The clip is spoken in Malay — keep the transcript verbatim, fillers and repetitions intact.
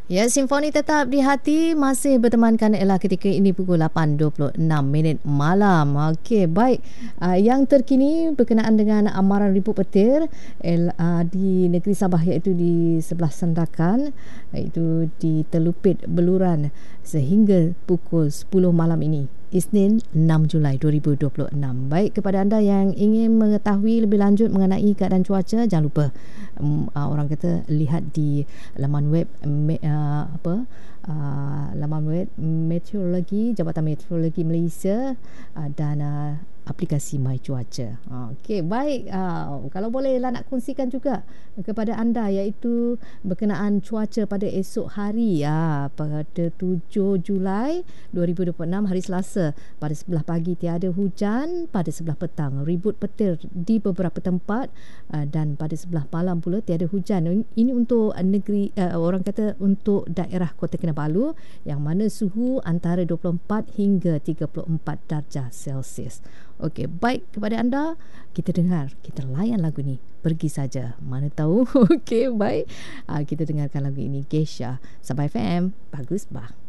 Ya, Simfoni tetap di hati masih bertemankan Ella ketika ini pukul lapan dua puluh enam minit malam. Okey, baik. Uh, yang terkini berkenaan dengan amaran ribut petir El, uh, di negeri Sabah, iaitu di sebelah Sandakan, iaitu di Telupit Beluran sehingga pukul sepuluh malam ini, Isnin enam Julai dua ribu dua puluh enam. Baik, kepada anda yang ingin mengetahui lebih lanjut mengenai keadaan cuaca, jangan lupa um, uh, orang kata lihat di laman web me, uh, apa uh, laman web meteorologi, Jabatan Meteorologi Malaysia, uh, dan uh, aplikasi My Cuaca. Okey, baik. Uh, kalau boleh lah nak kongsikan juga kepada anda, iaitu berkenaan cuaca pada esok hari, ya, pada tujuh Julai dua ribu dua puluh enam, hari Selasa. Pada sebelah pagi tiada hujan, pada sebelah petang ribut petir di beberapa tempat, uh, dan pada sebelah malam pula tiada hujan. Ini untuk negeri, uh, orang kata untuk daerah Kota Kinabalu, yang mana suhu antara dua puluh empat hingga tiga puluh empat darjah Celsius. Okey, baik, kepada anda kita dengar, kita layan lagu ni, Pergi Saja, mana tahu. Okey, baik. Uh, kita dengarkan lagu ini, Geisha, Sabah F M, bagus bah.